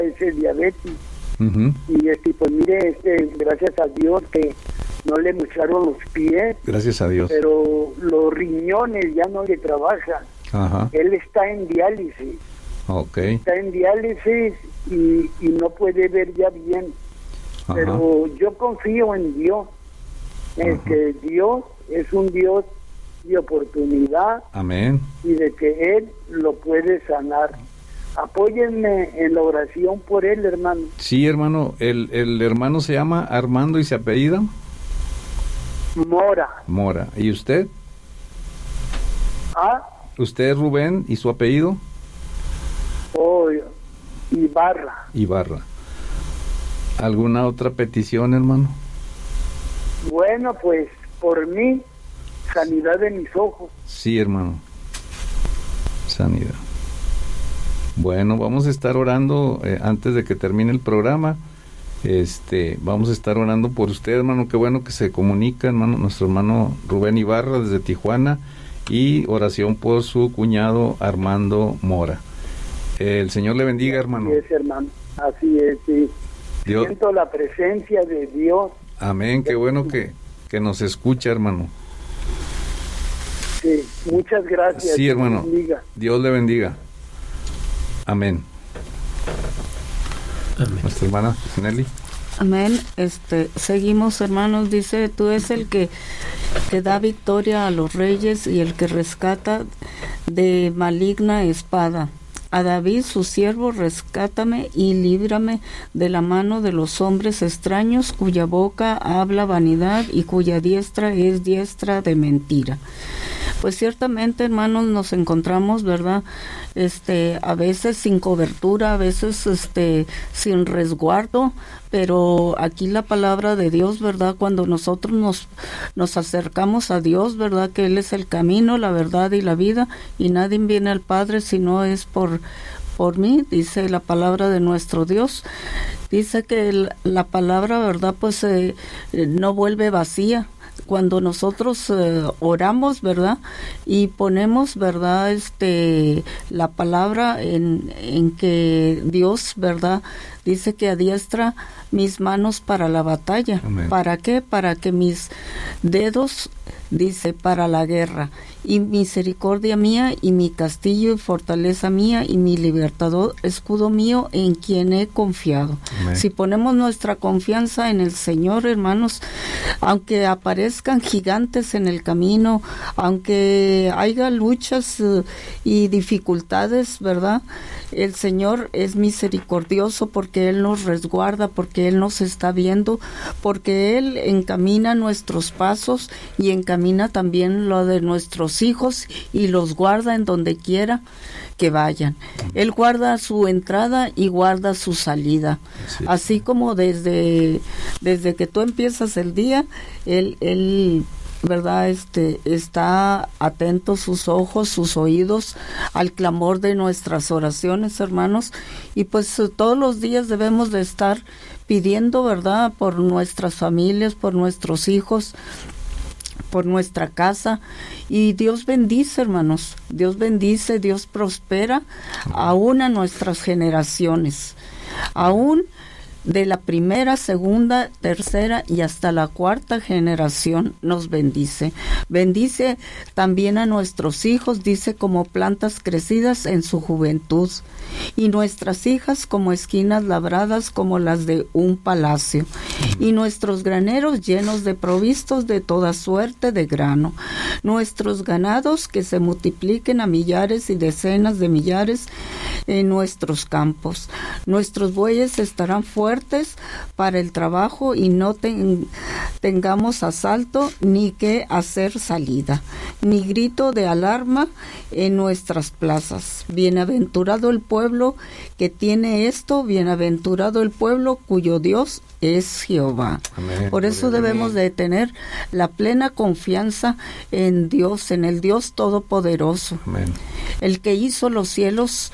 ese diabetes. Uh-huh. Y pues mire, gracias a Dios que no le mocharon los pies. Gracias a Dios. Pero los riñones ya no le trabajan. Ajá. Él está en diálisis. Okay. Está en diálisis y no puede ver ya bien. Ajá. Pero yo confío en Dios, en que Dios es un Dios de oportunidad. Amén. Y de que Él lo puede sanar. Apóyenme en la oración por él, hermano. Sí, hermano. El hermano se llama Armando y se apellida Mora. Mora. ¿Y usted? ¿Ah? ¿Usted, Rubén, y su apellido? Oh, Ibarra. Ibarra. ¿Alguna otra petición, hermano? Bueno, pues por mí, sanidad de mis ojos. Sí, hermano. Sanidad. Bueno, vamos a estar orando antes de que termine el programa. Vamos a estar orando por usted, hermano. Qué bueno que se comunica, hermano, nuestro hermano Rubén Ibarra desde Tijuana, y oración por su cuñado Armando Mora. El Señor le bendiga, hermano. Así es, hermano. Así es, sí. Dios. Siento la presencia de Dios. Amén. Qué bueno que nos escucha, hermano. Sí, muchas gracias. Sí, hermano. Dios le bendiga. Amén. Amén. Nuestra hermana Nelly. Amén. Seguimos, hermanos. Dice: tú es el que da victoria a los reyes y el que rescata de maligna espada. A David, su siervo, rescátame y líbrame de la mano de los hombres extraños, cuya boca habla vanidad y cuya diestra es diestra de mentira. Pues ciertamente, hermanos, nos encontramos, ¿verdad? A veces sin cobertura, a veces sin resguardo, pero aquí la palabra de Dios, ¿verdad? Cuando nosotros nos acercamos a Dios, ¿verdad? Que Él es el camino, la verdad y la vida, y nadie viene al Padre si no es por mí, dice la palabra de nuestro Dios. Dice que la palabra, ¿verdad? Pues no vuelve vacía. Cuando nosotros oramos, ¿verdad? Y ponemos, ¿verdad? La palabra en que Dios, ¿verdad? Dice que adiestra mis manos para la batalla. Amén. ¿Para qué? Para que mis dedos, dice, para la guerra. Y misericordia mía y mi castillo y fortaleza mía y mi libertador, escudo mío en quien he confiado. Amén. Si ponemos nuestra confianza en el Señor, hermanos, aunque aparezcan gigantes en el camino, aunque haya luchas y dificultades, ¿verdad? El Señor es misericordioso porque Él nos resguarda, porque Él nos está viendo, porque Él encamina nuestros pasos y encamina también lo de nuestros hijos y los guarda en donde quiera que vayan. Él guarda su entrada y guarda su salida. Sí. Así como desde que tú empiezas el día, Él ¿verdad? Está atento sus ojos, sus oídos al clamor de nuestras oraciones, hermanos, y pues todos los días debemos de estar pidiendo, ¿verdad? Por nuestras familias, por nuestros hijos, por nuestra casa, y Dios bendice, hermanos, Dios bendice, Dios prospera aún a nuestras generaciones, aún de la primera, segunda, tercera y hasta la cuarta generación nos bendice. Bendice también a nuestros hijos, dice, como plantas crecidas en su juventud, y nuestras hijas como esquinas labradas como las de un palacio, y nuestros graneros llenos de provistos de toda suerte de grano, nuestros ganados que se multipliquen a millares y decenas de millares en nuestros campos. Nuestros bueyes estarán fuertes para el trabajo y no tengamos asalto ni que hacer salida, ni grito de alarma en nuestras plazas. Bienaventurado el pueblo que tiene esto, bienaventurado el pueblo cuyo Dios es Jehová. Amén. Por eso debemos de tener la plena confianza en Dios, en el Dios Todopoderoso. Amén. El que hizo los cielos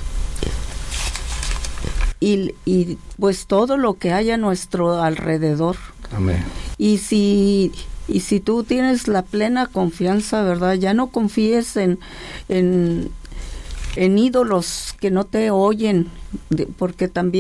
y pues todo lo que hay a nuestro alrededor. Amén. Y si tú tienes la plena confianza, ¿verdad? Ya no confíes en ídolos que no te oyen, porque también